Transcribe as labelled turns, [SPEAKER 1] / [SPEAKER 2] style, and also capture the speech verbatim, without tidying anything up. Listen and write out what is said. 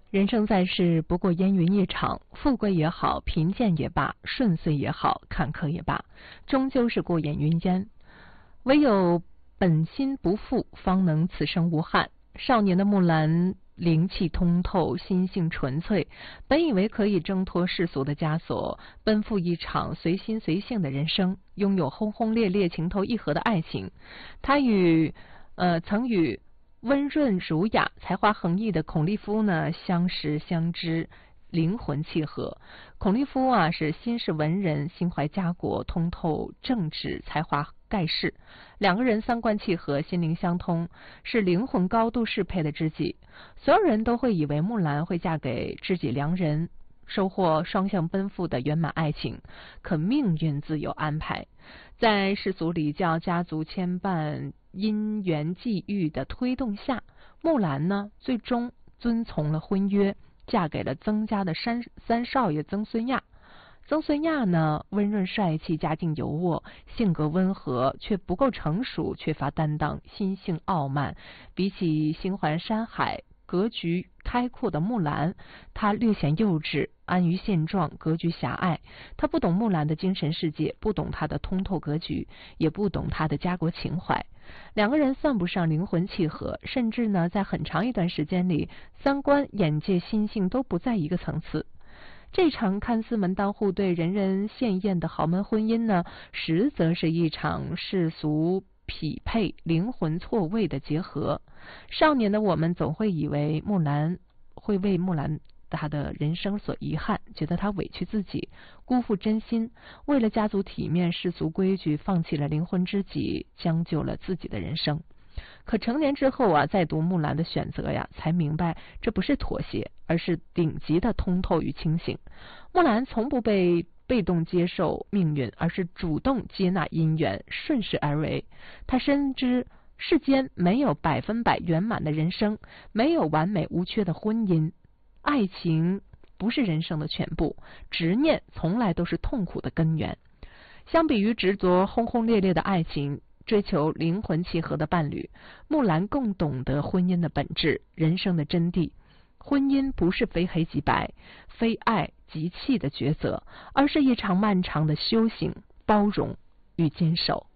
[SPEAKER 1] 人生在世，不过烟云一场，富贵也好，贫贱也罢，顺遂也好，坎坷也罢，终究是过眼云烟。唯有本心不负，方能此生无憾。少年的木兰灵气通透，心性纯粹，本以为可以挣脱世俗的枷锁，奔赴一场随心随性的人生，拥有轰轰烈烈、情投意合的爱情。他与呃曾与温润儒雅、才华横溢的孔立夫呢相识相知，灵魂契合。孔立夫啊是心是文人，心怀家国，通透正直，才华盖世。两个人三观契合，心灵相通，是灵魂高度适配的知己。所有人都会以为木兰会嫁给知己良人，收获双向奔赴的圆满爱情，可命运自有安排。在世俗礼教、家族牵绊、姻缘际遇的推动下，木兰呢最终遵从了婚约，嫁给了曾家的三三少爷曾孙亚。曾孙亚呢温润帅气，家境优渥，性格温和却不够成熟，缺乏担当，心性傲慢。比起心怀山海、格局开阔的木兰，他略显幼稚，安于现状，格局狭隘。他不懂木兰的精神世界，不懂他的通透格局，也不懂他的家国情怀。两个人算不上灵魂契合，甚至呢在很长一段时间里，三观、眼界、心性都不在一个层次。这场看似门当户对、人人羡艳的豪门婚姻呢，实则是一场世俗匹配、灵魂错位的结合。少年的我们总会以为木兰会为木兰他的人生所遗憾，觉得他委屈自己，辜负真心，为了家族体面、世俗规矩，放弃了灵魂知己，将就了自己的人生。可成年之后啊，再读木兰的选择呀，才明白这不是妥协，而是顶级的通透与清醒。木兰从不被被动接受命运，而是主动接纳因缘，顺势而为。她深知世间没有百分百圆满的人生，没有完美无缺的婚姻，爱情不是人生的全部，执念从来都是痛苦的根源。相比于执着轰轰烈烈的爱情，追求灵魂契合的伴侣，木兰更懂得婚姻的本质，人生的真谛。婚姻不是非黑即白，非爱即弃的抉择，而是一场漫长的修行、包容与坚守。